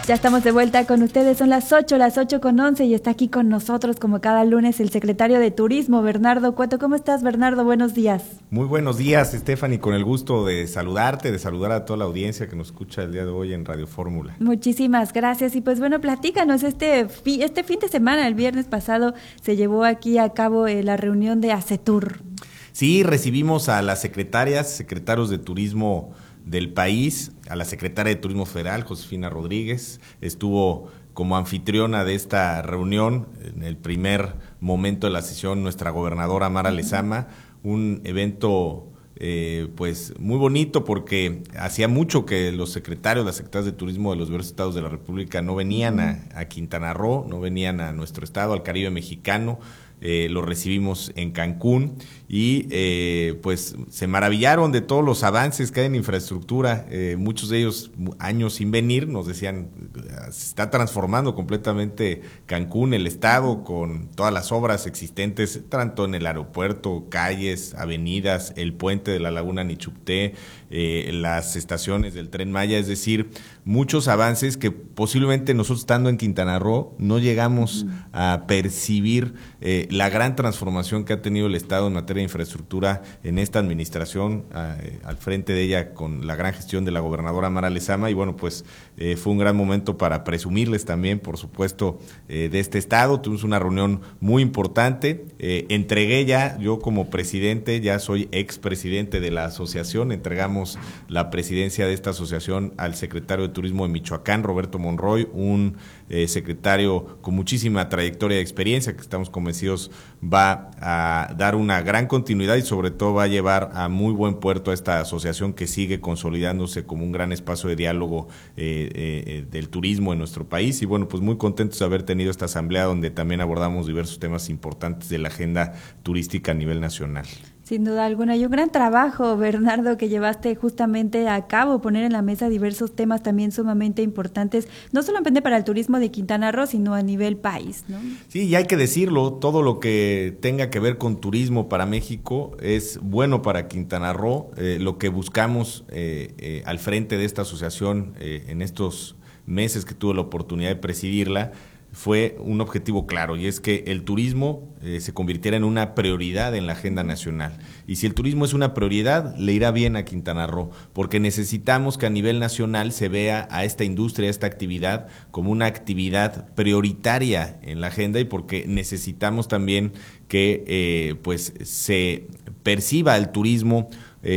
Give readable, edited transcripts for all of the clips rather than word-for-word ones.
Ya estamos de vuelta con ustedes, son las 8:11 y está aquí con nosotros como cada lunes el secretario de Turismo, Bernardo Cueto. ¿Cómo estás, Bernardo? Buenos días. Muy buenos días, Stephanie, con el gusto de saludarte, de saludar a toda la audiencia que nos escucha el día de hoy en Radio Fórmula. Muchísimas gracias y pues bueno, platícanos, este fin de semana, el viernes pasado, se llevó aquí a cabo la reunión de ASETUR. Sí, recibimos a las secretarios de turismo del país, a la secretaria de Turismo Federal, Josefina Rodríguez, estuvo como anfitriona de esta reunión, en el primer momento de la sesión, nuestra gobernadora Mara Lezama, un evento pues muy bonito porque hacía mucho que las secretarias de turismo de los diversos estados de la República no venían a Quintana Roo, no venían a nuestro estado, al Caribe mexicano. Lo recibimos en Cancún y pues se maravillaron de todos los avances que hay en infraestructura, muchos de ellos años sin venir, nos decían, se está transformando completamente Cancún, el estado, con todas las obras existentes, tanto en el aeropuerto, calles, avenidas, el puente de la Laguna Nichupté, las estaciones del Tren Maya, es decir, muchos avances que posiblemente nosotros estando en Quintana Roo no llegamos a percibir la gran transformación que ha tenido el Estado en materia de infraestructura en esta administración, al frente de ella con la gran gestión de la gobernadora Mara Lezama, y bueno, pues fue un gran momento para presumirles también, por supuesto, de este Estado. Tuvimos una reunión muy importante, entregué ya, yo como presidente, ya soy expresidente de la asociación, entregamos la presidencia de esta asociación al secretario de Turismo de Michoacán, Roberto Monroy, un secretario con muchísima trayectoria y experiencia, que estamos convencidos va a dar una gran continuidad y sobre todo va a llevar a muy buen puerto a esta asociación que sigue consolidándose como un gran espacio de diálogo del turismo en nuestro país. Y bueno, pues muy contentos de haber tenido esta asamblea donde también abordamos diversos temas importantes de la agenda turística a nivel nacional. Sin duda alguna, y un gran trabajo, Bernardo, que llevaste justamente a cabo, poner en la mesa diversos temas también sumamente importantes, no solamente para el turismo de Quintana Roo, sino a nivel país, ¿no? Sí, y hay que decirlo, todo lo que tenga que ver con turismo para México es bueno para Quintana Roo. Lo que buscamos al frente de esta asociación en estos meses que tuve la oportunidad de presidirla, fue un objetivo claro, y es que el turismo se convirtiera en una prioridad en la agenda nacional. Y si el turismo es una prioridad, le irá bien a Quintana Roo, porque necesitamos que a nivel nacional se vea a esta industria, a esta actividad, como una actividad prioritaria en la agenda, y porque necesitamos también que pues se perciba el turismo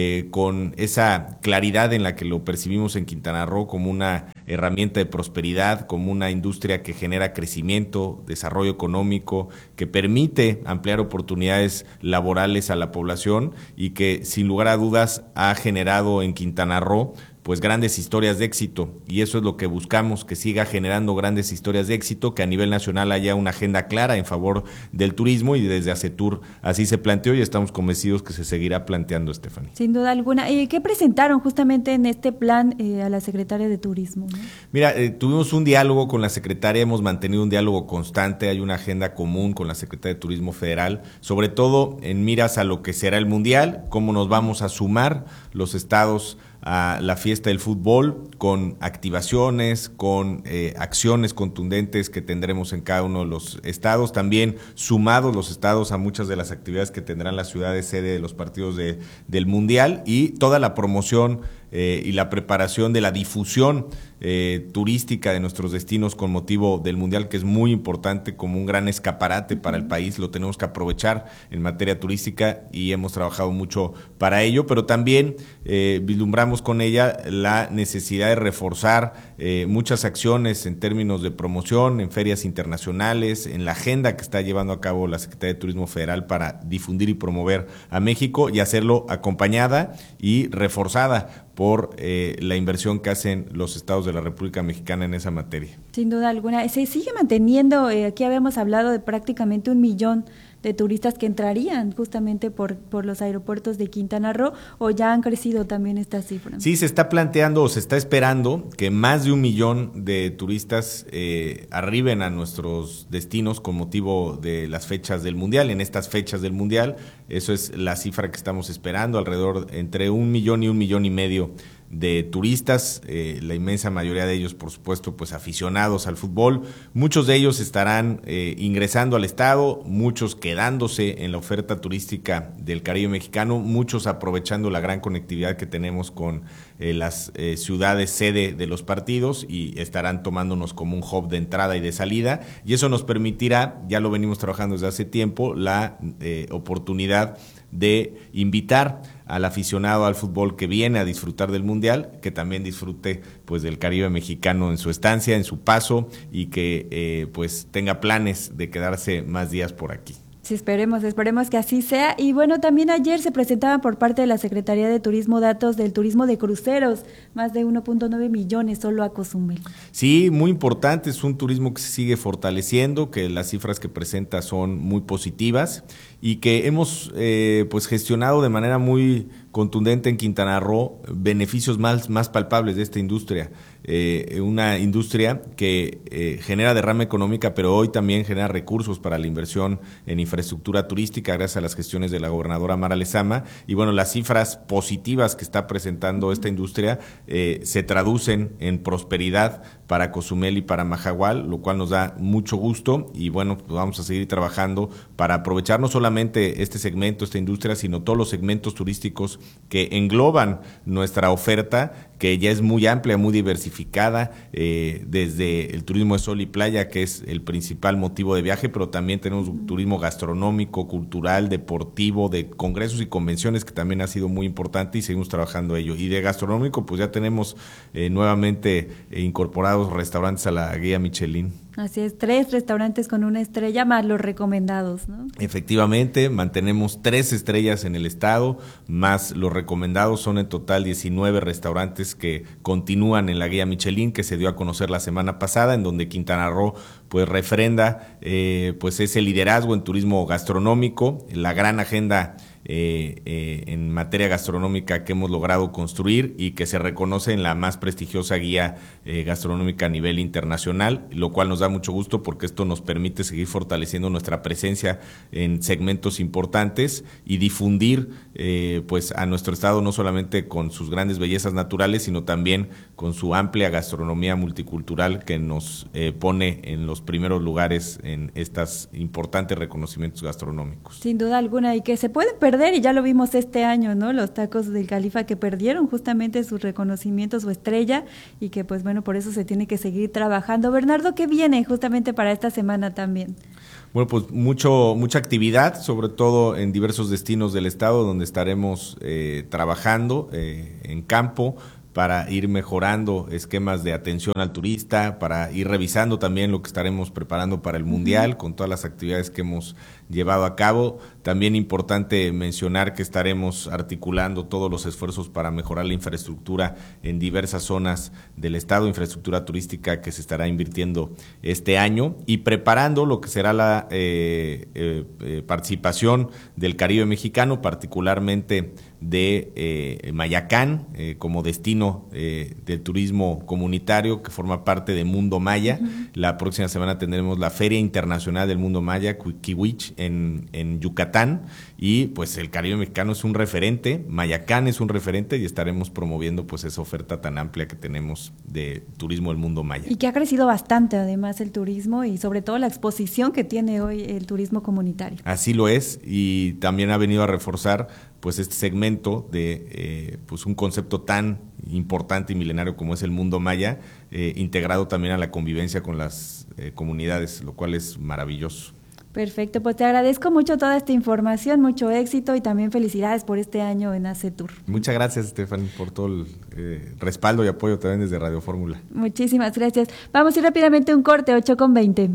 con esa claridad en la que lo percibimos en Quintana Roo como una herramienta de prosperidad, como una industria que genera crecimiento, desarrollo económico, que permite ampliar oportunidades laborales a la población y que sin lugar a dudas ha generado en Quintana Roo pues grandes historias de éxito, y eso es lo que buscamos, que siga generando grandes historias de éxito, que a nivel nacional haya una agenda clara en favor del turismo, y desde ASETUR así se planteó y estamos convencidos que se seguirá planteando, Stephanie. Sin duda alguna. ¿Qué presentaron justamente en este plan a la secretaria de Turismo, ¿no? Mira, tuvimos un diálogo con la secretaria, hemos mantenido un diálogo constante, hay una agenda común con la Secretaría de Turismo Federal, sobre todo en miras a lo que será el Mundial, cómo nos vamos a sumar los estados a la fiesta del fútbol, con activaciones, con acciones contundentes que tendremos en cada uno de los estados, también sumados los estados a muchas de las actividades que tendrán las ciudades sede de los partidos del Mundial, y toda la promoción y la preparación de la difusión turística de nuestros destinos con motivo del Mundial, que es muy importante como un gran escaparate para el país. Lo tenemos que aprovechar en materia turística y hemos trabajado mucho para ello, pero también vislumbramos con ella la necesidad de reforzar muchas acciones en términos de promoción, en ferias internacionales, en la agenda que está llevando a cabo la Secretaría de Turismo Federal para difundir y promover a México, y hacerlo acompañada y reforzada por la inversión que hacen los estados de la República Mexicana en esa materia. Sin duda alguna. Se sigue manteniendo, aquí habíamos hablado de prácticamente 1 millón de turistas que entrarían justamente por los aeropuertos de Quintana Roo, ¿o ya han crecido también estas cifras? Sí, se está planteando o se está esperando que más de 1 millón de turistas arriben a nuestros destinos con motivo de las fechas del Mundial. En estas fechas del Mundial, eso es la cifra que estamos esperando, alrededor entre 1 millón y 1,5 millones de turistas, la inmensa mayoría de ellos, por supuesto, pues aficionados al fútbol. Muchos de ellos estarán ingresando al estado, muchos quedándose en la oferta turística del Caribe mexicano, muchos aprovechando la gran conectividad que tenemos con las ciudades sede de los partidos y estarán tomándonos como un hub de entrada y de salida, y eso nos permitirá, ya lo venimos trabajando desde hace tiempo, la oportunidad de invitar al aficionado al fútbol que viene a disfrutar del Mundial, que también disfrute pues del Caribe mexicano en su estancia, en su paso, y que pues tenga planes de quedarse más días por aquí. Sí, esperemos que así sea. Y bueno, también ayer se presentaban por parte de la Secretaría de Turismo datos del turismo de cruceros, más de 1.9 millones solo a Cozumel. Sí, muy importante, es un turismo que se sigue fortaleciendo, que las cifras que presenta son muy positivas y que hemos pues gestionado de manera muy contundente en Quintana Roo beneficios más palpables de esta industria. Una industria que genera derrama económica, pero hoy también genera recursos para la inversión en infraestructura turística gracias a las gestiones de la gobernadora Mara Lezama. Y bueno, las cifras positivas que está presentando esta industria se traducen en prosperidad para Cozumel y para Mahahual, lo cual nos da mucho gusto y bueno, pues vamos a seguir trabajando para aprovechar no solamente este segmento, esta industria, sino todos los segmentos turísticos que engloban nuestra oferta, que ya es muy amplia, muy diversificada, desde el turismo de sol y playa, que es el principal motivo de viaje, pero también tenemos turismo gastronómico, cultural, deportivo, de congresos y convenciones, que también ha sido muy importante y seguimos trabajando ello. Y de gastronómico, pues ya tenemos nuevamente incorporados restaurantes a la guía Michelin. Así es, 3 restaurantes con 1 estrella más los recomendados, ¿no? Efectivamente, mantenemos 3 estrellas en el estado, más los recomendados. Son en total 19 restaurantes que continúan en la guía Michelin, que se dio a conocer la semana pasada, en donde Quintana Roo pues refrenda pues ese liderazgo en turismo gastronómico, la gran agenda en materia gastronómica que hemos logrado construir y que se reconoce en la más prestigiosa guía gastronómica a nivel internacional, lo cual nos da mucho gusto porque esto nos permite seguir fortaleciendo nuestra presencia en segmentos importantes y difundir pues a nuestro estado no solamente con sus grandes bellezas naturales, sino también con su amplia gastronomía multicultural que nos pone en los primeros lugares en estos importantes reconocimientos gastronómicos. Sin duda alguna, y que se pueden perder, y ya lo vimos este año, ¿no? Los tacos del Califa que perdieron justamente sus reconocimientos, su estrella, y que pues bueno, por eso se tiene que seguir trabajando. Bernardo, ¿qué viene justamente para esta semana también? Bueno, pues mucha actividad, sobre todo en diversos destinos del estado, donde estaremos trabajando en campo, para ir mejorando esquemas de atención al turista, para ir revisando también lo que estaremos preparando para el Mundial, con todas las actividades que hemos llevado a cabo. También importante mencionar que estaremos articulando todos los esfuerzos para mejorar la infraestructura en diversas zonas del estado, infraestructura turística que se estará invirtiendo este año y preparando lo que será la participación del Caribe mexicano, particularmente de Mayacán como destino de turismo comunitario que forma parte de Mundo Maya. La próxima semana tendremos la Feria Internacional del Mundo Maya, Quiquiwich, en Yucatán, y pues el Caribe mexicano es un referente, Mayacán es un referente y estaremos promoviendo pues esa oferta tan amplia que tenemos de turismo del mundo maya. Y que ha crecido bastante además el turismo y sobre todo la exposición que tiene hoy el turismo comunitario. Así lo es, y también ha venido a reforzar pues este segmento de pues un concepto tan importante y milenario como es el mundo maya, integrado también a la convivencia con las comunidades, lo cual es maravilloso. Perfecto, pues te agradezco mucho toda esta información, mucho éxito y también felicidades por este año en ACETUR. Muchas gracias, Stephanie, por todo el respaldo y apoyo también desde Radio Fórmula. Muchísimas gracias. Vamos a ir rápidamente a un corte, 8:20.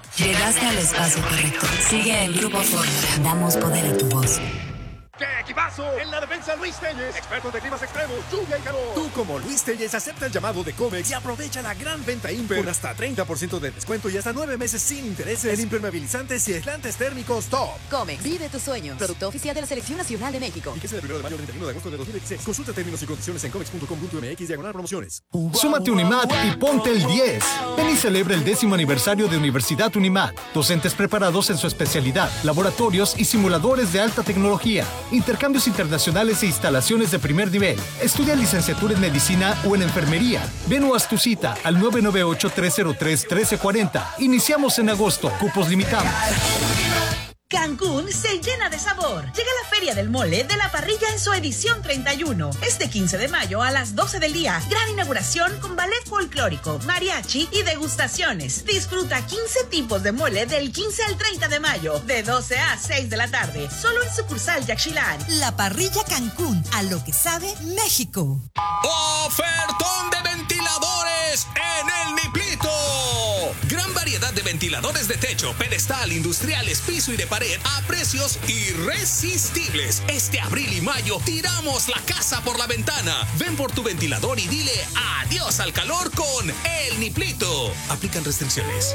Llegaste al espacio correcto. Sigue el Grupo Fórmula. Damos poder a tu voz. ¿Qué equipazo? golazo. En la defensa, Luis Telles. Expertos de climas extremos, lluvia y calor. Tú, como Luis Telles, acepta el llamado de Comex y aprovecha la gran venta Imper con hasta 30% de descuento y hasta 9 meses sin intereses en impermeabilizantes y aislantes térmicos Top. Comex, vive tus sueños. Producto oficial de la Selección Nacional de México. Y que sea del 1 de mayo al 31 de agosto de 2016. Consulta términos y condiciones en comex.com.mx/promociones. Súmate a Unimat y ponte el 10. Ven y celebra el 10º aniversario de Universidad Unimat. Docentes preparados en su especialidad, laboratorios y simuladores de alta tecnología, intercambios internacionales e instalaciones de primer nivel. Estudia licenciatura en medicina o en enfermería. Ven o haz tu cita al 998-303-1340. Iniciamos en agosto. Cupos limitados. Cancún se llena de sabor. Llega la Feria del Mole de la Parrilla en su edición 31. Este 15 de mayo a las 12 del día. Gran inauguración con ballet folclórico, mariachi y degustaciones. Disfruta 15 tipos de mole del 15 al 30 de mayo, de 12 a 6 de la tarde. Solo en sucursal Yaxchilán. La Parrilla Cancún, a lo que sabe México. ¡Ofertón de ventiladores en el Niplito! Gran variedad de ventiladores de techo, pedestal, industriales, piso y de pared a precios irresistibles. Este abril y mayo tiramos la casa por la ventana. Ven por tu ventilador y dile adiós al calor con el Niplito. Aplican restricciones.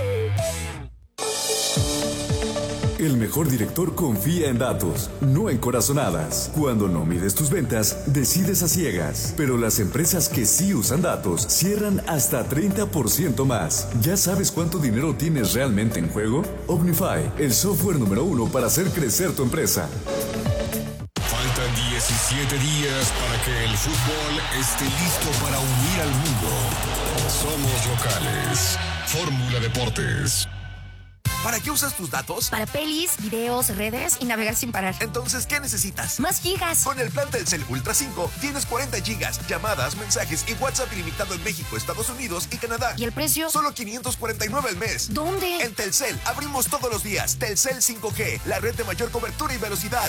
El mejor director confía en datos, no en corazonadas. Cuando no mides tus ventas, decides a ciegas. Pero las empresas que sí usan datos cierran hasta 30% más. ¿Ya sabes cuánto dinero tienes realmente en juego? Omnify, el software número 1 para hacer crecer tu empresa. Faltan 17 días para que el fútbol esté listo para unir al mundo. Somos locales. Fórmula Deportes. ¿Para qué usas tus datos? Para pelis, videos, redes y navegar sin parar. Entonces, ¿qué necesitas? Más gigas. Con el plan Telcel Ultra 5 tienes 40 gigas, llamadas, mensajes y WhatsApp ilimitado en México, Estados Unidos y Canadá. ¿Y el precio? Solo $549 al mes. ¿Dónde? En Telcel. Abrimos todos los días. Telcel 5G, la red de mayor cobertura y velocidad.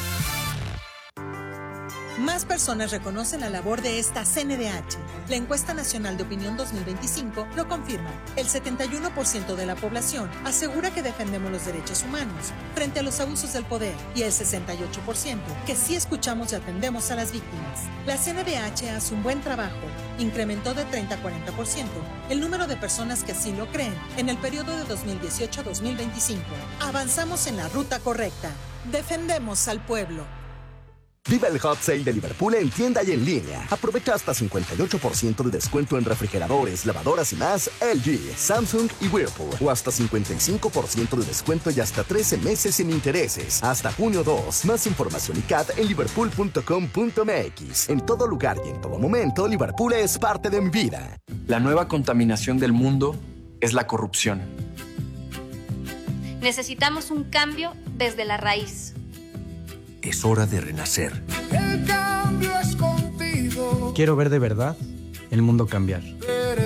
Más personas reconocen la labor de esta CNDH. La encuesta nacional de opinión 2025 lo confirma. El 71% de la población asegura que defendemos los derechos humanos frente a los abusos del poder y el 68% que sí escuchamos y atendemos a las víctimas. La CNDH hace un buen trabajo. Incrementó de 30 a 40% el número de personas que así lo creen en el periodo de 2018 a 2025. Avanzamos en la ruta correcta. Defendemos al pueblo. Viva el Hot Sale de Liverpool en tienda y en línea. Aprovecha hasta 58% de descuento en refrigeradores, lavadoras y más LG, Samsung y Whirlpool. O hasta 55% de descuento y hasta 13 meses sin intereses. Hasta junio 2. Más información y CAT en liverpool.com.mx. En todo lugar y en todo momento, Liverpool es parte de mi vida. La nueva contaminación del mundo es la corrupción. Necesitamos un cambio desde la raíz. Es hora de renacer. El cambio es contigo. Quiero ver de verdad el mundo cambiar.